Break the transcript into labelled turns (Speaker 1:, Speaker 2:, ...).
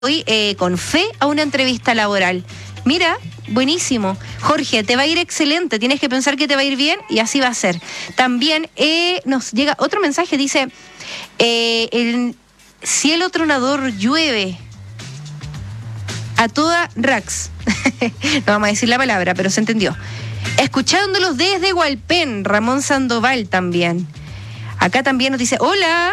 Speaker 1: hoy con fe a una entrevista laboral. Mira, buenísimo. Jorge, te va a ir excelente, tienes que pensar que te va a ir bien y así va a ser. También nos llega otro mensaje, dice, el cielo tronador llueve a toda Rax. No vamos a decir la palabra, pero se entendió. Escuchándolos desde Hualpén, Ramón Sandoval también. Acá también nos dice, hola.